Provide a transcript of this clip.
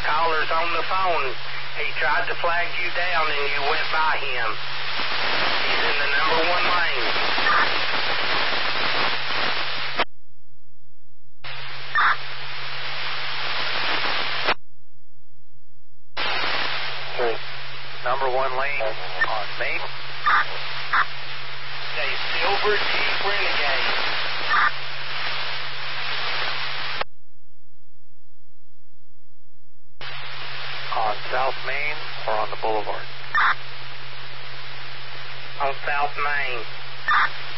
caller's on the phone. He tried to flag you down and you went by him. He's in the number 1 lane. Number 1 lane on Main. A silver Jeep Renegade. On South Main or on the boulevard? On South Main.